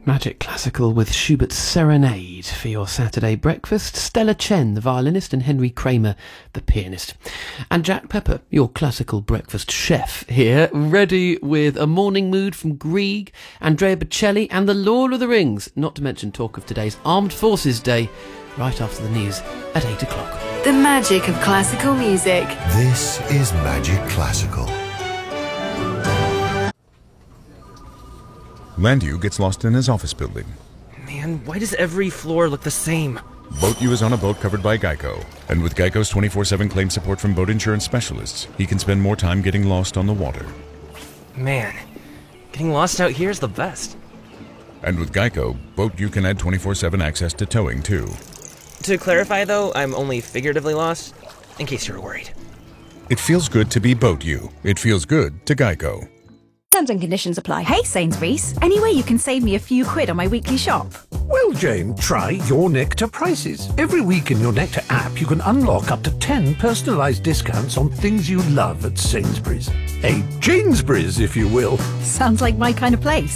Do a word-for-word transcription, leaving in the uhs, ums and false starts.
Magic Classical with Schubert's Serenade for your Saturday breakfast. Stella Chen, the violinist, and Henry Kramer, the pianist. And Jack Pepper, your classical breakfast chef, here, ready with A Morning Mood from Grieg, Andrea Bocelli, and The Lord of the Rings, not to mention talk of today's Armed Forces Day, right after the news at eight o'clock. The magic of classical music. This is Magic Classical. Landu gets lost in his office building. Man, why does every floor look the same? BoatU is on a boat covered by Geico. And with Geico's twenty-four seven claim support from boat insurance specialists, he can spend more time getting lost on the water. Man, getting lost out here is the best. And with Geico, BoatU can add twenty-four seven access to towing, too. To clarify, though, I'm only figuratively lost, in case you were worried. It feels good to be BoatU. It feels good to Geico. Terms and conditions apply. Hey, Sainsbury's, any way you can save me a few quid on my weekly shop? Well, Jane, try Your Nectar prices. Every week in your Nectar app, you can unlock up to ten personalised discounts on things you love at Sainsbury's. A Janesbury's, if you will. Sounds like my kind of place.